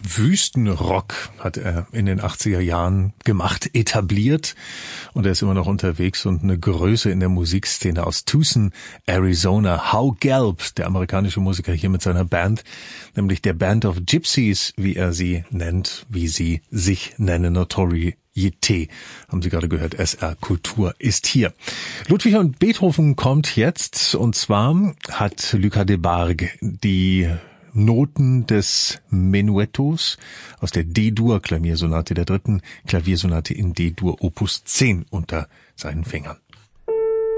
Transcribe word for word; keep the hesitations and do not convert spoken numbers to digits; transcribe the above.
Wüstenrock hat er in den achtziger Jahren gemacht, etabliert, und er ist immer noch unterwegs und eine Größe in der Musikszene aus Tucson, Arizona. How Gelb, der amerikanische Musiker hier mit seiner Band, nämlich der Band of Gypsies, wie er sie nennt, wie sie sich nennen, Notoriety. Haben Sie gerade gehört, S R Kultur ist hier. Ludwig van Beethoven kommt jetzt, und zwar hat Lucas Debargue die Noten des Menuettos aus der D-Dur Klaviersonate, der dritten Klaviersonate in D-Dur Opus zehn unter seinen Fingern.